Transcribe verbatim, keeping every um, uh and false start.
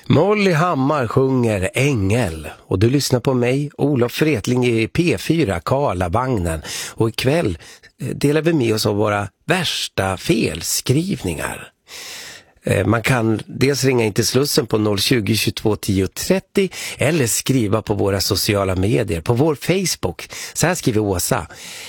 Molly Hammar sjunger Ängel och du lyssnar på mig, Olof Wretling i P fyra, Karlavagnen, och ikväll delar vi med oss av våra värsta felskrivningar. Man kan dels ringa in till Slussen på noll tjugo, tjugotvå, tio, trettio eller skriva på våra sociala medier, på vår Facebook. Så här skriver Åsa: